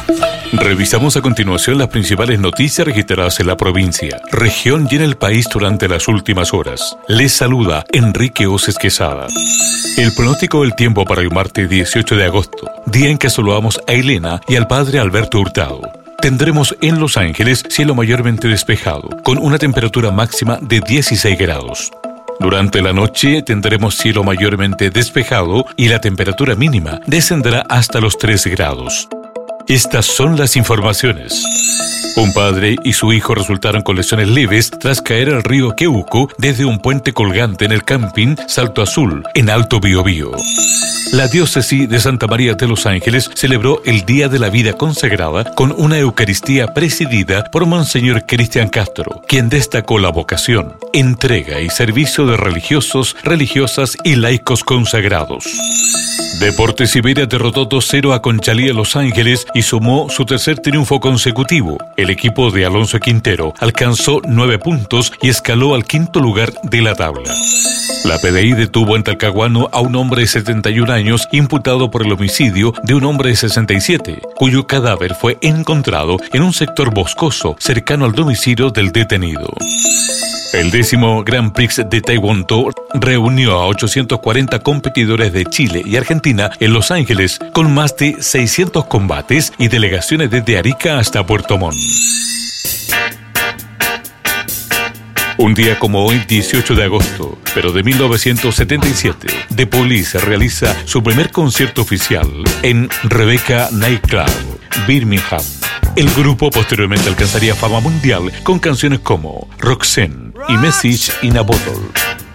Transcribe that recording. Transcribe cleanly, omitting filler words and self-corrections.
Revisamos a continuación las principales noticias registradas en la provincia, región y en el país durante las últimas horas. Les saluda Enrique Oces Quesada. El pronóstico del tiempo para el martes 18 de agosto, día en que saludamos a Elena y al padre Alberto Hurtado. Tendremos en Los Ángeles cielo mayormente despejado, con una temperatura máxima de 16 grados. Durante la noche tendremos cielo mayormente despejado y la temperatura mínima descenderá hasta los 3 grados. Estas son las informaciones. Un padre y su hijo resultaron con lesiones leves tras caer al río Queuco desde un puente colgante en el camping Salto Azul, en Alto Biobío. La diócesis de Santa María de Los Ángeles celebró el Día de la Vida Consagrada con una Eucaristía presidida por Monseñor Cristian Castro, quien destacó la vocación, entrega y servicio de religiosos, religiosas y laicos consagrados. Deportes Iberia derrotó 2-0 a Conchalí Los Ángeles y sumó su tercer triunfo consecutivo. El equipo de Alonso Quintero alcanzó 9 puntos y escaló al quinto lugar de la tabla. La PDI detuvo en Talcahuano a un hombre de 71 años imputado por el homicidio de un hombre de 67, cuyo cadáver fue encontrado en un sector boscoso cercano al domicilio del detenido. El 10º Grand Prix de Taekwondo reunió a 840 competidores de Chile y Argentina en Los Ángeles, con más de 600 combates y delegaciones desde Arica hasta Puerto Montt. Un día como hoy, 18 de agosto, pero de 1977, The Police realiza su primer concierto oficial en Rebecca Nightclub, Birmingham. El grupo posteriormente alcanzaría fama mundial con canciones como Roxanne y Message in a Bottle.